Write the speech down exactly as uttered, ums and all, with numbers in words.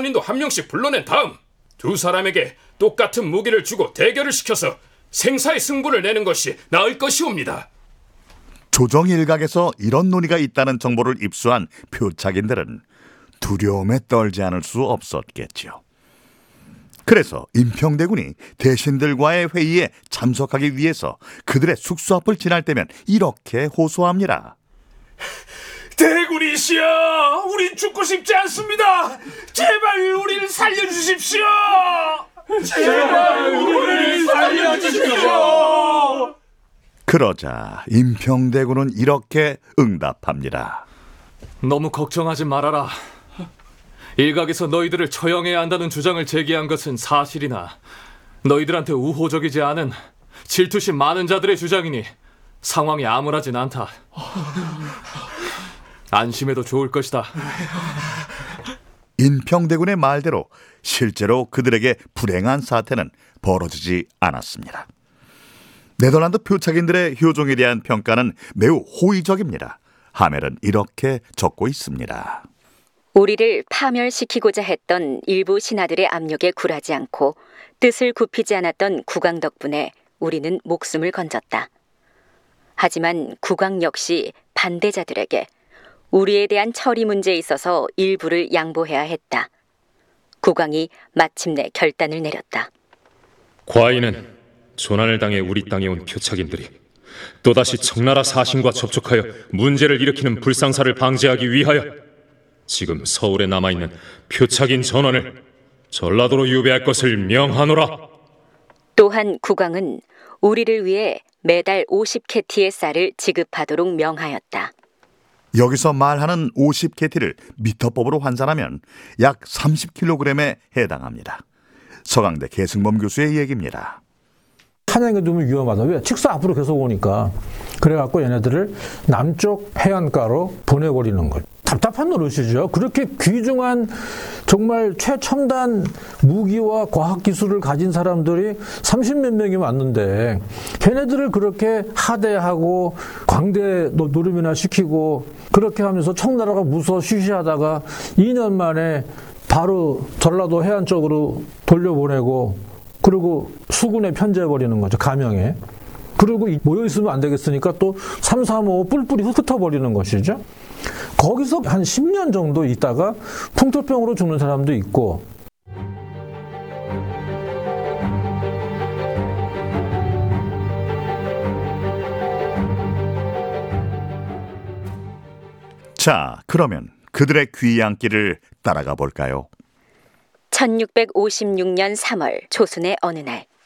상인도 한 명씩 불러낸 다음 두 사람에게 똑같은 무기를 주고 대결을 시켜서 생사의 승부를 내는 것이 나을 것이옵니다. 조정 일각에서 이런 논의가 있다는 정보를 입수한 표착인들은 두려움에 떨지 않을 수 없었겠죠. 그래서 임평대군이 대신들과의 회의에 참석하기 위해서 그들의 숙소 앞을 지날 때면 이렇게 호소합니다. 대군이시여, 우린 죽고 싶지 않습니다. 제발 우리를 살려주십시오. 제발 우리를 살려주십시오. 그러자 임평대군은 이렇게 응답합니다. 너무 걱정하지 말아라. 일각에서 너희들을 처형해야 한다는 주장을 제기한 것은 사실이나 너희들한테 우호적이지 않은 질투심 많은 자들의 주장이니 상황이 암울하진 않다. 안심해도 좋을 것이다. 임평대군의 말대로 실제로 그들에게 불행한 사태는 벌어지지 않았습니다. 네덜란드 표착인들의 효종에 대한 평가는 매우 호의적입니다. 하멜은 이렇게 적고 있습니다. 우리를 파멸시키고자 했던 일부 신하들의 압력에 굴하지 않고 뜻을 굽히지 않았던 국왕 덕분에 우리는 목숨을 건졌다. 하지만 국왕 역시 반대자들에게 우리에 대한 처리 문제에 있어서 일부를 양보해야 했다. 국왕이 마침내 결단을 내렸다. 과인은 조난을 당해 우리 땅에 온 표착인들이 또다시 청나라 사신과 접촉하여 문제를 일으키는 불상사를 방지하기 위하여 지금 서울에 남아있는 표착인 전원을 전라도로 유배할 것을 명하노라. 또한 국왕은 우리를 위해 매달 오십 캐티의 쌀을 지급하도록 명하였다. 여기서 말하는 오십 캐티를 미터법으로 환산하면 약 삼십 킬로그램에 해당합니다. 서강대 계승범 교수의 얘기입니다. 한양에 두면 위험하다. 왜? 직사 앞으로 계속 오니까. 그래갖고 얘네들을 남쪽 해안가로 보내버리는 거죠. 답답한 노릇이죠. 그렇게 귀중한 정말 최첨단 무기와 과학기술을 가진 사람들이 삼십몇 명이 왔는데 걔네들을 그렇게 하대하고 광대 노름이나 시키고 그렇게 하면서 청나라가 무서워 쉬쉬하다가 이 년 만에 바로 전라도 해안 쪽으로 돌려보내고 그리고 수군에 편제해버리는 거죠. 가명에. 그리고 모여있으면 안 되겠으니까 또 삼삼오오 뿔뿔이 흩어버리는 것이죠. 거기서 한 십 년 정도 있다가 풍토병으로 죽는 사람도 있고. 자, 그러면 그들의 귀양길을 따라가 볼까요? 천육백오십육 년 삼월 초순의 어느 날